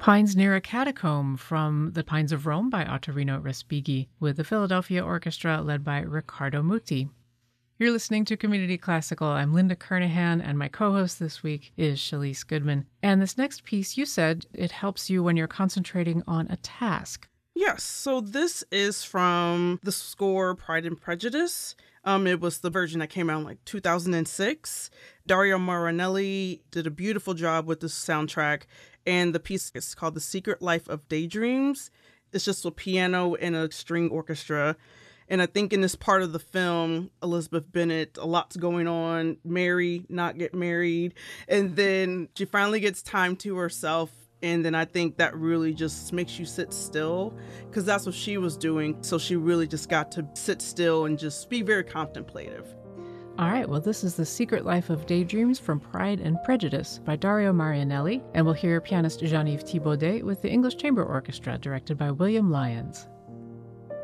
Pines Near a Catacomb from The Pines of Rome by Ottorino Respighi, with the Philadelphia Orchestra led by Riccardo Muti. You're listening to Community Classical. I'm Linda Kernahan, and my co-host this week is Shalise Goodman. And this next piece, you said it helps you when you're concentrating on a task. Yes, so this is from the score Pride and Prejudice. It was the version that came out in 2006. Dario Marianelli did a beautiful job with the soundtrack, and the piece is called The Secret Life of Daydreams. It's just a piano and a string orchestra. And I think in this part of the film, Elizabeth Bennet, a lot's going on, marry, not get married. And then she finally gets time to herself. And then I think that really just makes you sit still, because that's what she was doing. So she really just got to sit still and just be very contemplative. All right, well, this is The Secret Life of Daydreams from Pride and Prejudice by Dario Marianelli. And we'll hear pianist Jean-Yves Thibaudet with the English Chamber Orchestra, directed by William Lyons.